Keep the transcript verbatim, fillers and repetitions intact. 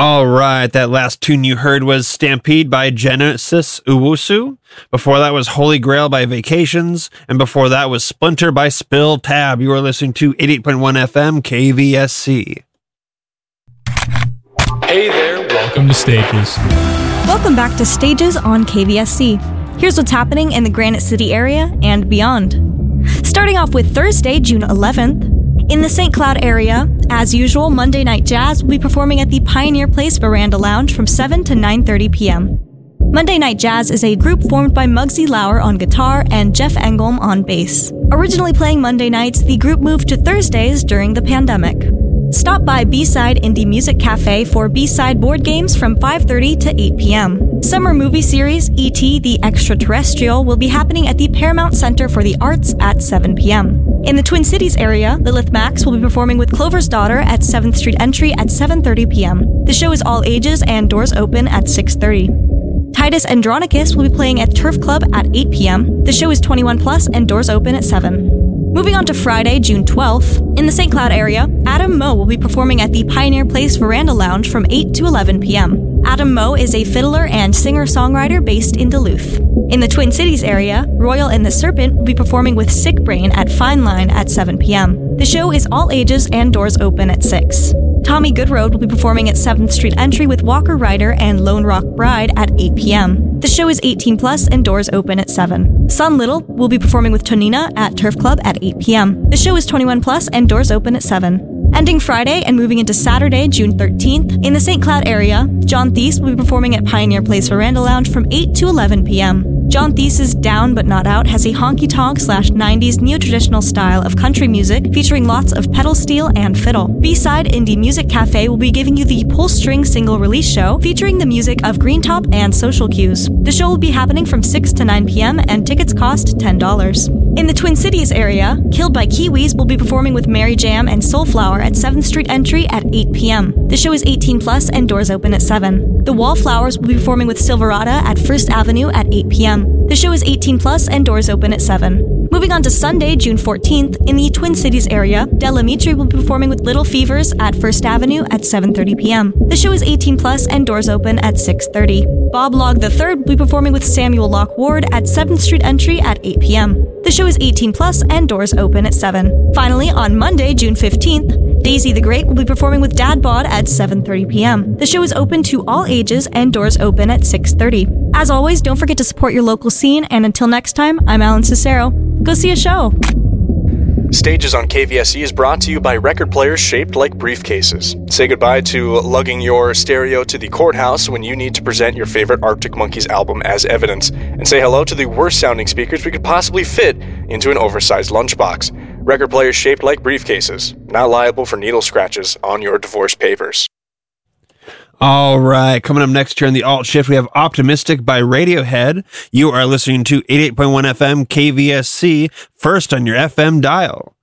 All right, that last tune you heard was Stampede by Genesis Owusu. Before that was Holy Grail by Vacations. And before that was Splinter by Spill Tab. You are listening to eighty-eight point one F M K V S C. Hey there, welcome to Stages. Welcome back to Stages on K V S C. Here's what's happening in the Granite City area and beyond. Starting off with Thursday, June eleventh. In the Saint Cloud area, as usual, Monday Night Jazz will be performing at the Pioneer Place Veranda Lounge from seven to nine thirty p.m. Monday Night Jazz is a group formed by Muggsy Lauer on guitar and Jeff Engholm on bass. Originally playing Monday nights, the group moved to Thursdays during the pandemic. Stop by B-Side Indie Music Cafe for B-Side board games from five thirty to eight p.m. Summer movie series E T the Extraterrestrial will be happening at the Paramount Center for the Arts at seven p.m. In the Twin Cities area, Lilith Max will be performing with Clover's Daughter at seventh Street Entry at seven thirty p.m. The show is all ages and doors open at six thirty. Titus Andronicus will be playing at Turf Club at eight p.m. The show is twenty-one plus and doors open at seven. Moving on to Friday, June twelfth, in the Saint Cloud area, Adam Moe will be performing at the Pioneer Place Veranda Lounge from eight to eleven p.m. Adam Moe is a fiddler and singer-songwriter based in Duluth. In the Twin Cities area, Royal and the Serpent will be performing with Sick Brain at Fine Line at seven p.m. The show is all ages and doors open at six. Tommy Goodroad will be performing at seventh Street Entry with Walker Ryder and Lone Rock Bride at eight p.m. The show is eighteen plus and doors open at seven. Sun Little will be performing with Tonina at Turf Club at eight p.m. The show is twenty-one plus and doors open at seven. Ending Friday and moving into Saturday, June thirteenth, in the Saint Cloud area, John Thies will be performing at Pioneer Place Veranda Lounge from eight to eleven p.m. John Thies' Down But Not Out has a honky-tonk slash nineties neo-traditional style of country music featuring lots of pedal steel and fiddle. B-Side Indie Music Cafe will be giving you the Pull String single release show featuring the music of Green Top and Social Cues. The show will be happening from six to nine p.m. and tickets cost ten dollars. In the Twin Cities area, Killed by Kiwis will be performing with Mary Jam and Soulflower at seventh Street Entry at eight p.m. The show is eighteen plus and doors open at seven. The Wallflowers will be performing with Silverada at First Avenue at eight p.m. The show is eighteen plus and doors open at seven. Moving on to Sunday, June fourteenth, in the Twin Cities area, Delamitri will be performing with Little Fevers at First Avenue at seven thirty p.m. The show is eighteen plus and doors open at six thirty. Bob Log the third will be performing with Samuel Locke Ward at seventh Street Entry at eight p.m. The show is eighteen plus and doors open at seven. Finally, on Monday, June fifteenth, Daisy the Great will be performing with Dad Bod at seven thirty p.m. The show is open to all ages and doors open at six thirty. As always, don't forget to support your local scene, and until next time, I'm Alan Cicero. Go see a show! Stages on K V S C is brought to you by record players shaped like briefcases. Say goodbye to lugging your stereo to the courthouse when you need to present your favorite Arctic Monkeys album as evidence, and say hello to the worst sounding speakers we could possibly fit into an oversized lunchbox. Record players shaped like briefcases, not liable for needle scratches on your divorce papers. All right, coming up next here in the Alt Shift, we have Optimistic by Radiohead. You are listening to eighty-eight point one F M K V S C, first on your F M dial.